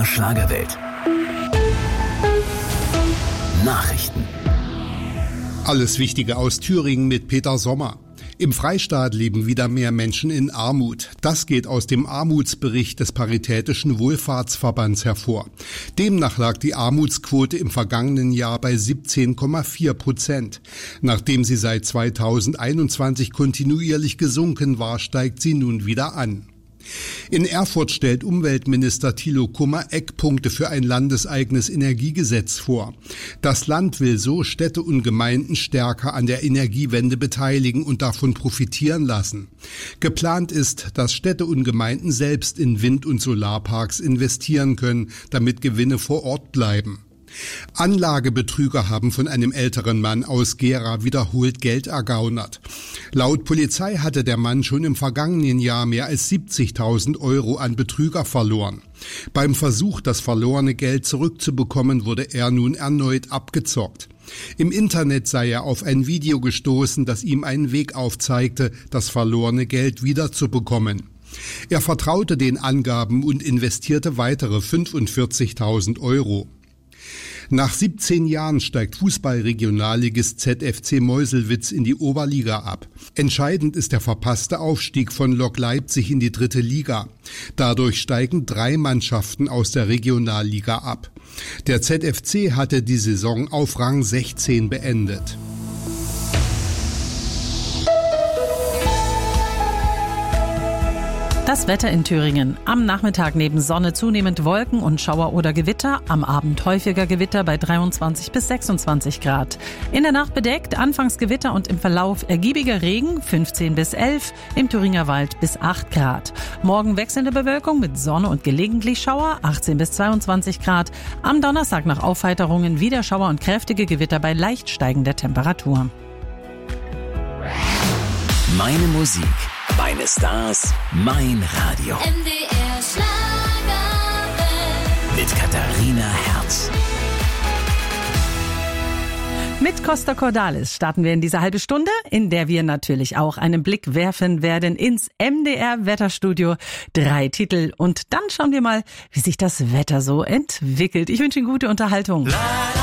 MDR Schlagerwelt. Nachrichten. Alles Wichtige aus Thüringen mit Peter Sommer. Im Freistaat leben wieder mehr Menschen in Armut. Das geht aus dem Armutsbericht des Paritätischen Wohlfahrtsverbands hervor. Demnach lag die Armutsquote im vergangenen Jahr bei 17,4%. Nachdem sie seit 2021 kontinuierlich gesunken war, steigt sie nun wieder an. In Erfurt stellt Umweltminister Thilo Kummer Eckpunkte für ein landeseigenes Energiegesetz vor. Das Land will so Städte und Gemeinden stärker an der Energiewende beteiligen und davon profitieren lassen. Geplant ist, dass Städte und Gemeinden selbst in Wind- und Solarparks investieren können, damit Gewinne vor Ort bleiben. Anlagebetrüger haben von einem älteren Mann aus Gera wiederholt Geld ergaunert. Laut Polizei hatte der Mann schon im vergangenen Jahr mehr als 70.000 Euro an Betrüger verloren. Beim Versuch, das verlorene Geld zurückzubekommen, wurde er nun erneut abgezockt. Im Internet sei er auf ein Video gestoßen, das ihm einen Weg aufzeigte, das verlorene Geld wiederzubekommen. Er vertraute den Angaben und investierte weitere 45.000 Euro. Nach 17 Jahren steigt Fußball-Regionalligist ZFC Meuselwitz in die Oberliga ab. Entscheidend ist der verpasste Aufstieg von Lok Leipzig in die 3. Liga. Dadurch steigen 3 Mannschaften aus der Regionalliga ab. Der ZFC hatte die Saison auf Rang 16 beendet. Das Wetter in Thüringen. Am Nachmittag neben Sonne zunehmend Wolken und Schauer oder Gewitter. Am Abend häufiger Gewitter bei 23 bis 26 Grad. In der Nacht bedeckt, anfangs Gewitter und im Verlauf ergiebiger Regen 15 bis 11, im Thüringer Wald bis 8 Grad. Morgen wechselnde Bewölkung mit Sonne und gelegentlich Schauer 18 bis 22 Grad. Am Donnerstag nach Aufheiterungen wieder Schauer und kräftige Gewitter bei leicht steigender Temperatur. Meine Musik, meine Stars, mein Radio. MDR Schlagerwelt. Mit Katharina Herz. Mit Costa Cordalis starten wir in diese halbe Stunde, in der wir natürlich auch einen Blick werfen werden ins MDR-Wetterstudio. 3 Titel und dann schauen wir mal, wie sich das Wetter so entwickelt. Ich wünsche Ihnen gute Unterhaltung.